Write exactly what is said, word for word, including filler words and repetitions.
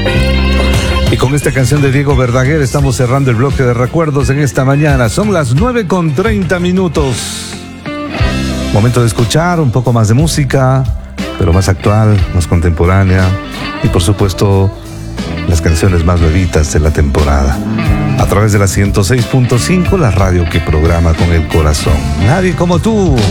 Y con esta canción de Diego Verdaguer estamos cerrando el bloque de recuerdos en esta mañana. Son las nueve con treinta minutos. Momento de escuchar un poco más de música, pero más actual, más contemporánea. Y por supuesto, las canciones más bebitas de la temporada. A través de la ciento seis punto cinco, la radio que programa con el corazón. Nadie como tú.